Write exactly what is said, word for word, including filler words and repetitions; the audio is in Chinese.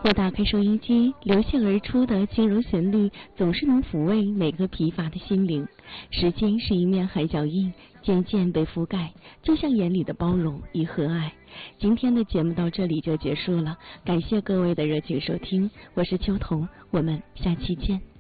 我打开收音机，流泻而出的轻柔旋律总是能抚慰每个疲乏的心灵。时间是一面海角印，渐渐被覆盖，就像眼里的包容与和蔼。今天的节目到这里就结束了，感谢各位的热情收听，我是秋彤，我们下期见。